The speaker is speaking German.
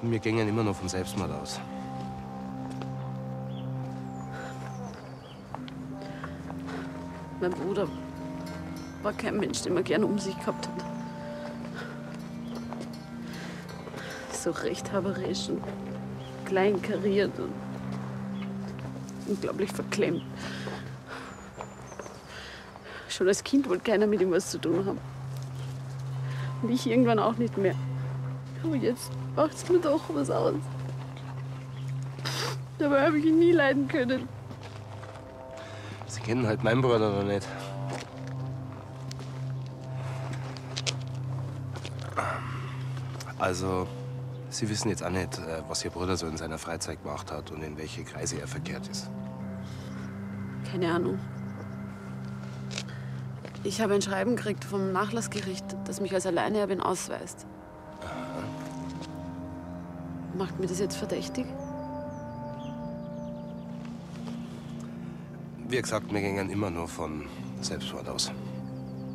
Wir gingen immer noch von Selbstmord aus. Mein Bruder war kein Mensch, den man gern um sich gehabt hat. So rechthaberisch und kleinkariert und unglaublich verklemmt. Schon als Kind wollte keiner mit ihm was zu tun haben. Und ich irgendwann auch nicht mehr. Aber jetzt macht es mir doch was aus. Dabei habe ich ihn nie leiden können. Sie kennen halt meinen Bruder noch nicht. Also, Sie wissen jetzt auch nicht, was Ihr Bruder so in seiner Freizeit gemacht hat und in welche Kreise er verkehrt ist. Keine Ahnung. Ich habe ein Schreiben gekriegt vom Nachlassgericht, das mich als Alleinerbin ausweist. Aha. Macht mir das jetzt verdächtig? Wie gesagt, wir gingen immer nur von Selbstmord aus.